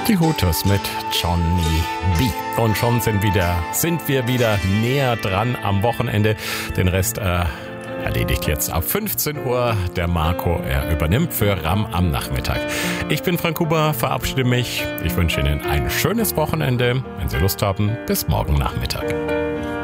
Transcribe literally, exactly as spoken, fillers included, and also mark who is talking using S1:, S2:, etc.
S1: Die Hutus mit Johnny B. Und schon sind, wieder, sind wir wieder näher dran am Wochenende. Den Rest äh, erledigt jetzt ab fünfzehn Uhr der Marco. Er übernimmt für Ram am Nachmittag. Ich bin Frank Huber, verabschiede mich. Ich wünsche Ihnen ein schönes Wochenende. Wenn Sie Lust haben, bis morgen Nachmittag.